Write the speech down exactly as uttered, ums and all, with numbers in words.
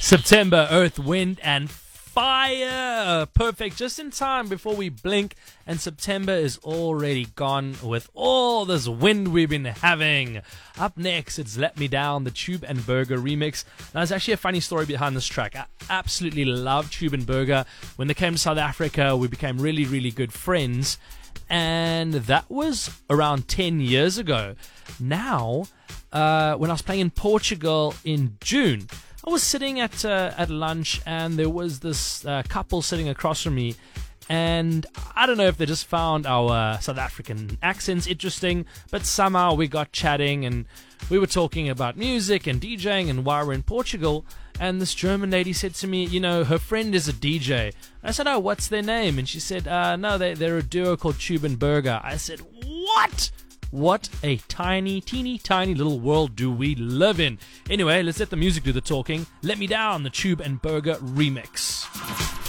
September, Earth, Wind, and Fire. Perfect. Just in time before we blink, and September is already gone with all this wind we've been having. Up next, it's Let Me Down, the Tube and Burger remix. Now, there's actually a funny story behind this track. I absolutely love Tube and Burger. When they came to South Africa, we became really, really good friends. And that was around ten years ago. Now, uh, when I was playing in Portugal in June, I was sitting at uh, at lunch, and there was this uh, couple sitting across from me, and I don't know if they just found our uh, South African accents interesting, but somehow we got chatting, and we were talking about music and DJing and why we're in Portugal, and this German lady said to me, you know, her friend is a D J. I said, oh, what's their name? And she said, uh, no, they, they're a duo called Tube and Burger. I said, what? What a tiny, teeny, tiny little world do we live in. Anyway, let's let the music do the talking. Let Me Down, the Tube and Burger remix.